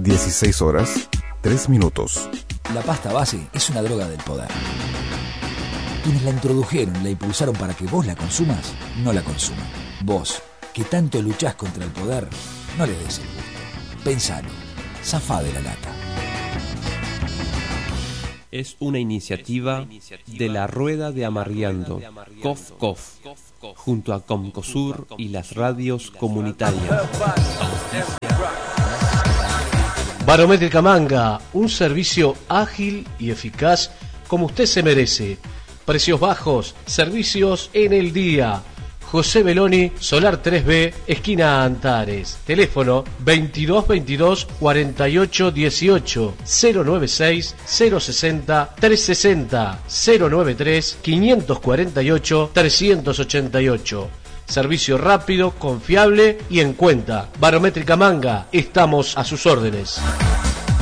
16 horas, 3 minutos. La pasta base es una droga del poder. Quienes la introdujeron y la impulsaron para que vos la consumas, no la consuman. Vos, que tanto luchás contra el poder, no le des el gusto. Pensalo, zafá de la lata. Es una iniciativa de la Rueda de Amargueando, Cof Cof, junto a Comcosur y las radios comunitarias. Barométrica Manga, un servicio ágil y eficaz como usted se merece. Precios bajos, servicios en el día. José Beloni, Solar 3B, esquina Antares. Teléfono 2222 48 18 096 060 360 093 548 388. Servicio rápido, confiable y en cuenta. Barométrica Manga, estamos a sus órdenes.